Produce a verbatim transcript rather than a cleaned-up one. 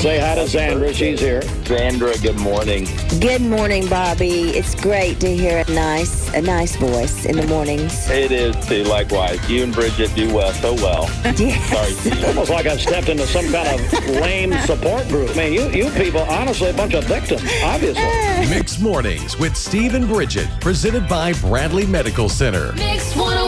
Say hi to Zandra. She's here. Sandra, good morning. Good morning, Bobby. It's great to hear a nice, a nice voice in the mornings. It is too. Likewise, you and Bridget do well, so well. Yes. Sorry, Steve. Almost like I stepped into some kind of lame support group. I mean, you, you people, honestly, a bunch of victims, obviously. Mixed Mornings with Steve and Bridget, presented by Bradley Medical Center. Mix one oh